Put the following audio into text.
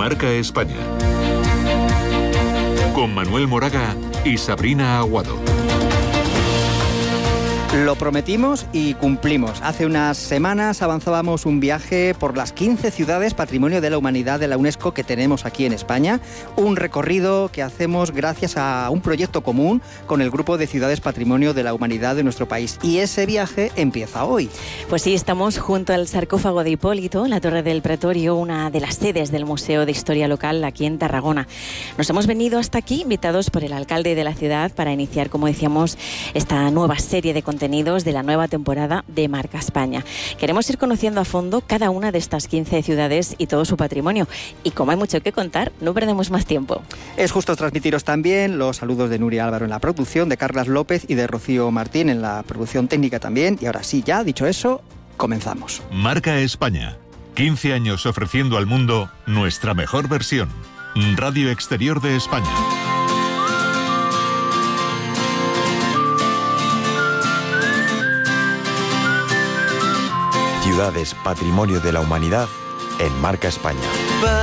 Marca España. Con Manuel Moraga y Sabrina Aguado. Lo prometimos y cumplimos. Hace unas semanas avanzábamos un viaje por las 15 ciudades Patrimonio de la Humanidad de la UNESCO que tenemos aquí en España. Un recorrido que hacemos gracias a un proyecto común con el Grupo de Ciudades Patrimonio de la Humanidad de nuestro país. Y ese viaje empieza hoy. Pues sí, estamos junto al sarcófago de Hipólito, la Torre del Pretorio, una de las sedes del Museo de Historia Local aquí en Tarragona. Nos hemos venido hasta aquí invitados por el alcalde de la ciudad para iniciar, como decíamos, esta nueva serie de contenidos de la nueva temporada de Marca España. Queremos ir conociendo a fondo cada una de estas 15 ciudades y todo su patrimonio. Y como hay mucho que contar, no perdemos más tiempo. Es justo transmitiros también los saludos de Nuria Álvaro en la producción, de Carlas López y de Rocío Martín en la producción técnica también. Y ahora sí, ya dicho eso, comenzamos. Marca España. 15 años ofreciendo al mundo nuestra mejor versión. Radio Exterior de España. Ciudades Patrimonio de la Humanidad en Marca España.